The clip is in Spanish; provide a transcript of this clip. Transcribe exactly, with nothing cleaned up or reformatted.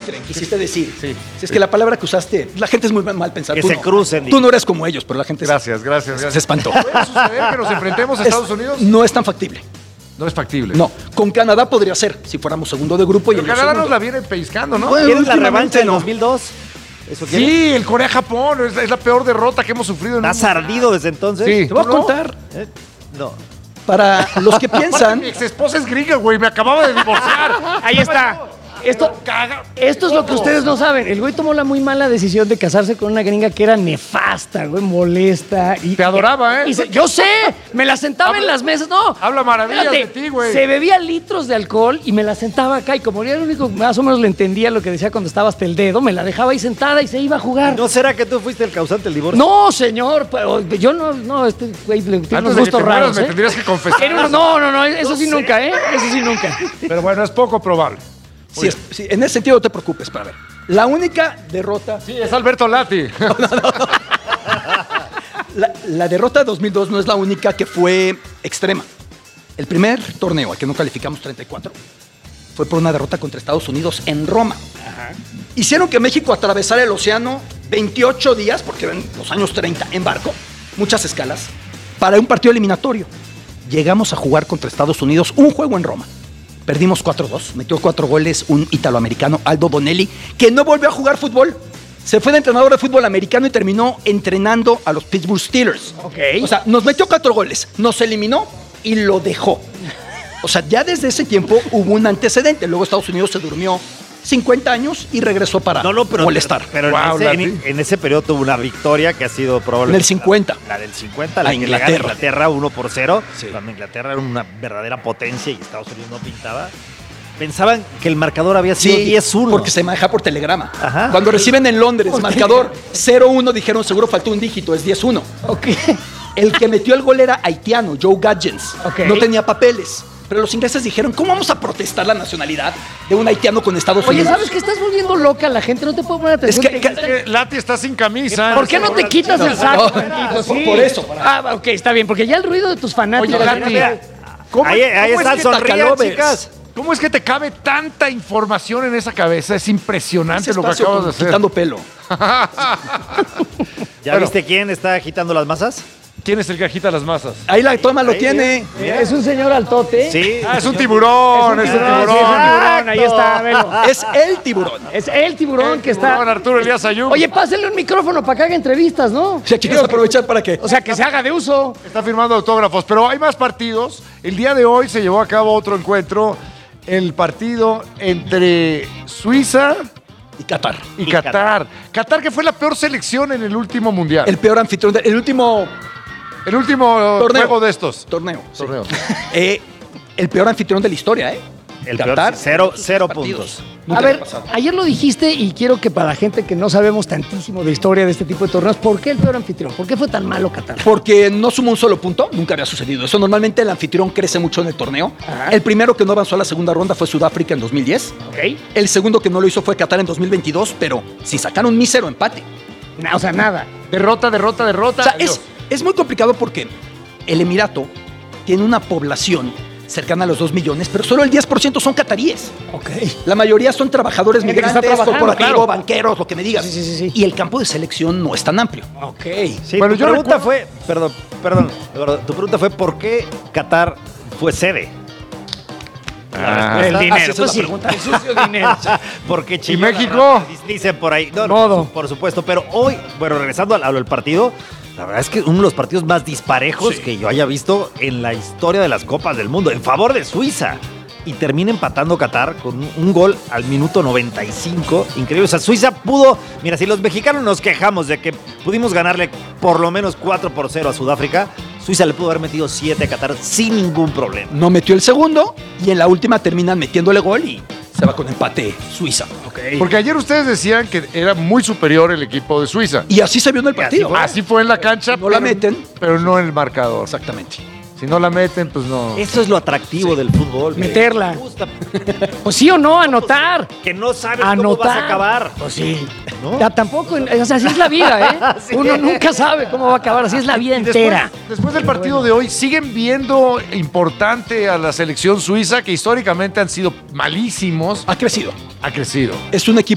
creen? Quisiste decir. Sí. Si es que la palabra que usaste, la gente es muy mal pensada. Que Tú se no. crucen. Tú no eres como ellos, pero la gente Gracias, gracias, se, gracias. se espantó. ¿Puede suceder que nos enfrentemos a Estados Es- Unidos? No es tan factible. No es factible. No, con Canadá podría ser, si fuéramos segundo de grupo. Pero y ellos Canadá segundo. nos la viene pellizcando, ¿no? Bueno, ¿Quieres la últimamente revancha del no. dos mil dos? ¿Eso quieres? Sí, el Corea-Japón es, es la peor derrota que hemos sufrido. En ¿Estás un- ardido desde entonces? Sí. Te voy a ¿Tú no? contar, ¿Eh? No. para los que Aparte, piensan, mi ex esposa es gringa, güey. Me acababa de divorciar. Ahí está. Esto, Caga- esto es lo que ¿Cómo? ustedes no saben. El güey tomó la muy mala decisión de casarse con una gringa que era nefasta, güey, molesta. Y, Te adoraba, ¿eh? y se- yo sé, me la sentaba Habla- en las mesas. No. habla maravillas espérate, de ti, güey. Se bebía litros de alcohol y me la sentaba acá. Y como yo era el único que más o menos le entendía lo que decía cuando estaba hasta el dedo, me la dejaba ahí sentada y se iba a jugar. ¿No será que tú fuiste el causante del divorcio? No, señor, pero yo no, no, este güey le- tiene Antes unos de que te gustos mueras, raros, me ¿eh? tendrías que confesar. Tiene unos- no, no, no, eso sí nunca, ¿eh? Eso sí nunca. Pero bueno, es poco probable. si es- si- en ese sentido no te preocupes, para ver. La única derrota, Sí, es Alberto Lati. la, la derrota de dos mil dos no es la única que fue extrema. El primer torneo al que no calificamos treinta y cuatro fue por una derrota contra Estados Unidos en Roma. Hicieron que México atravesara el océano veintiocho días, porque en los años treinta, en barco, muchas escalas, para un partido eliminatorio. Llegamos a jugar contra Estados Unidos un juego en Roma. Perdimos cuatro dos, metió cuatro goles un italoamericano, Aldo Bonelli, que no volvió a jugar fútbol. Se fue de entrenador de fútbol americano y terminó entrenando a los Pittsburgh Steelers. Ok. O sea, nos metió cuatro goles, nos eliminó y lo dejó. O sea, ya desde ese tiempo hubo un antecedente. Luego Estados Unidos se durmió cincuenta años y regresó para No, no, pero, molestar. Pero Wow, en, ese, Lati. en, en ese periodo tuvo una victoria que ha sido probable. En el cincuenta. La, la del cincuenta, la A que le gana Inglaterra. Inglaterra uno por cero. Sí. Cuando Inglaterra era una verdadera potencia y Estados Unidos no pintaba. Pensaban que el marcador había sido diez uno. porque se maneja por telegrama. Ajá. Cuando reciben en Londres marcador cero uno, dijeron seguro faltó un dígito, es diez uno. Ok. El que metió el gol era haitiano, Joe Gadgens. Ok. No tenía papeles. Pero los ingleses dijeron, ¿cómo vamos a protestar la nacionalidad de un haitiano con Estados Oye, Unidos? ¿sabes que estás volviendo loca a la gente? No te puedo poner atención. Es que- Te- que- Eh, Lati está sin camisa. ¿Por qué no te quitas el saco? tantito? por- Sí. por eso, para- Ah, ok, está bien, porque ya el ruido de tus fanáticos. Oye, Lati, Mira, ¿cómo, ahí ahí cómo es están, que sonrían, Tacalovers? chicas. ¿Cómo es que te cabe tanta información en esa cabeza? Es impresionante Ese lo que espacio acabas con- de hacer. quitando pelo. ¿Ya Bueno. viste quién está agitando las masas? ¿Quién es el que agita las masas? Ahí la toma lo Ahí, tiene. Es un señor altote. Sí. Ah, es un tiburón, es un tiburón, tiburón. sí, es un tiburón, ahí está, velo. Es el tiburón. Es el tiburón que Tiburón, está. Arturo Elías Ayub. Oye, pásale un micrófono para que haga entrevistas, ¿no? Si aquí quieres aprovechar para que... O sea, que se haga de uso. Está firmando autógrafos, pero hay más partidos. El día de hoy se llevó a cabo otro encuentro, el partido entre Suiza Y Qatar. y, Y Qatar. Qatar. Qatar que fue la peor selección en el último mundial. El El, peor anfitrión, de- el último último Torneo. juego de estos. torneo. sí. Torneo. Eh, el peor anfitrión de la historia, ¿eh? El peor, cero- cero partidos. puntos. Nunca A ver, había pasado. ayer lo dijiste y quiero que para la gente que no sabemos tantísimo de historia de este tipo de torneos, ¿por qué el peor anfitrión? ¿Por qué fue tan malo Qatar? Porque no sumó un solo punto, nunca había sucedido eso. Normalmente el anfitrión crece mucho en el torneo. Ajá. El primero que no avanzó a la segunda ronda fue Sudáfrica en dos mil diez. ¿Ok? El segundo que no lo hizo fue Qatar en dos mil veintidós, pero si sacaron mísero empate. Na- o sea, nada. Derrota, derrota, derrota. O sea, Adiós. es, es muy complicado porque el Emirato tiene una población cercana a los dos millones, pero solo el diez por ciento son cataríes. Ok. La mayoría son trabajadores Gente que está migrantes, trabajando, corporativos, claro. banqueros, lo que me digas. Sí, sí, sí, sí. Y el campo de selección no es tan amplio. Ok. Sí, Bueno, tu yo pregunta recuerdo- fue, perdón, perdón, Eduardo, tu pregunta fue ¿por qué Qatar fue sede? Ah. El Ah, dinero. sí, esa es pues la sí, pregunta. el sucio dinero. Porque ¿Y México? Dicen por ahí. No, no, Modo. por supuesto. Pero hoy, bueno, regresando al, al partido, la verdad es que uno de los partidos más disparejos Sí. que yo haya visto en la historia de las Copas del Mundo, en favor de Suiza. Y termina empatando Qatar con un, un gol al minuto noventa y cinco. Increíble. O sea, Suiza pudo. Mira, si los mexicanos nos quejamos de que pudimos ganarle por lo menos cuatro por cero a Sudáfrica, Suiza le pudo haber metido siete a Qatar sin ningún problema. No metió el segundo y en la última terminan metiéndole gol y se va con empate Suiza. Porque ayer ustedes decían que era muy superior el equipo de Suiza. Y así se vio en el Y así partido. fue. Así fue en la cancha. No la pero- meten. Pero no en el marcador. Exactamente. Si no la meten, pues no. Eso es lo atractivo del fútbol. que Meterla. me gusta. Pues sí o no, anotar. Que no sabes cómo Anotar. vas a acabar. Pues sí. ¿No? Ya tampoco, o sea, así es la vida, ¿eh? Sí. Uno nunca sabe cómo va a acabar, así es la vida Y después, entera. después del partido de hoy, ¿siguen viendo importante a la selección suiza, que históricamente han sido malísimos? Ha crecido. Ha crecido. Es un equipo